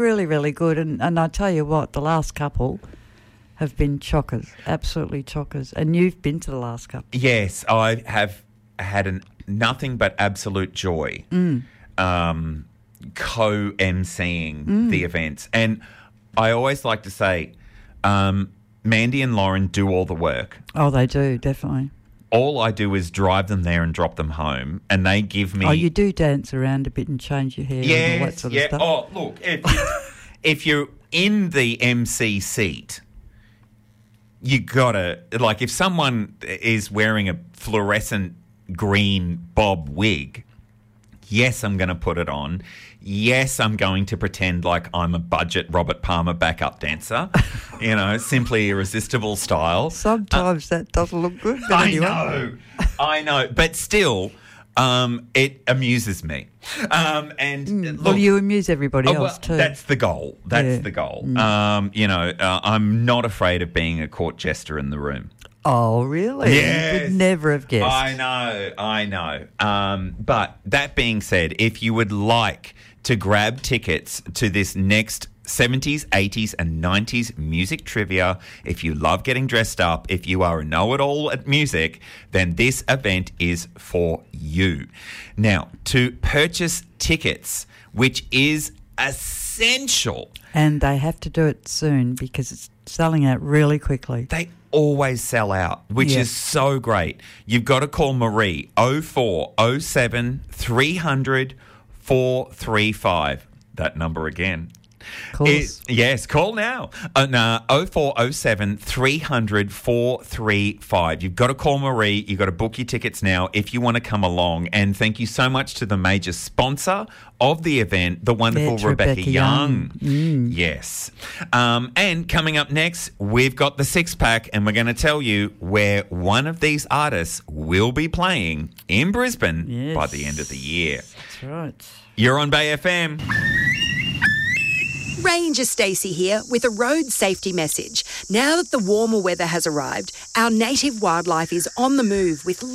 Really, really good. And I tell you what, the last couple have been chockers, absolutely chockers. And you've been to the last couple. Yes, I have had nothing but absolute joy co-emceeing the events. And I always like to say, Mandy and Lauren do all the work. Oh, they do, definitely. All I do is drive them there and drop them home, and they give me... Oh, you do dance around a bit and change your hair and all that sort of stuff? Oh, look, if you're in the MC seat, you got to... Like, if someone is wearing a fluorescent green bob wig, yes, I'm going to put it on. Yes, I'm going to pretend like I'm a budget Robert Palmer backup dancer, simply irresistible style. Sometimes that doesn't look good. But anyway. I know. But still, it amuses me. Look, you amuse everybody else too. That's the goal. That's the goal. I'm not afraid of being a court jester in the room. Oh, really? Yes. You would never have guessed. I know. But that being said, if you would like to grab tickets to this next 70s, 80s and 90s music trivia, if you love getting dressed up, if you are a know-it-all at music, then this event is for you. Now, to purchase tickets, which is essential. And they have to do it soon because it's selling out really quickly. They always sell out, which is so great. You've got to call Marie 0407 300 435. That number again. Call us. Yes, call now. 0407 300 435. You've got to call Marie. You've got to book your tickets now if you want to come along. And thank you so much to the major sponsor of the event, the wonderful Rebecca Young. Yes. And coming up next, we've got the Six Pack, and we're going to tell you where one of these artists will be playing in Brisbane by the end of the year. That's right. You're on Bay FM. Ranger Stacey here with a road safety message. Now that the warmer weather has arrived, our native wildlife is on the move with